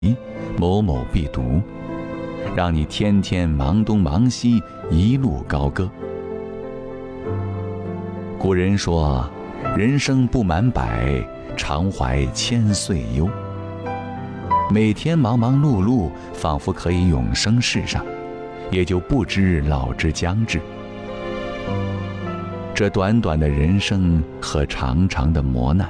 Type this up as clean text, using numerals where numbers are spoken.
某某必读，让你天天忙东忙西，一路高歌。古人说，人生不满百，常怀千岁忧。每天忙忙碌碌，仿佛可以永生世上，也就不知老之将至。这短短的人生和长长的磨难，